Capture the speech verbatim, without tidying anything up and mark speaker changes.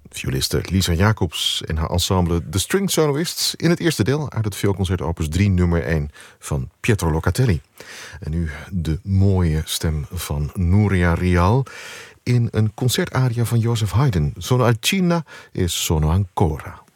Speaker 1: Violiste Lisa Jacobs en haar ensemble The String Soloists in het eerste deel uit het vioolconcert opus drie nummer één van Pietro Locatelli. En nu de mooie stem van Nuria Rial in een concertaria van Joseph Haydn, Sono al Cina e sono ancora.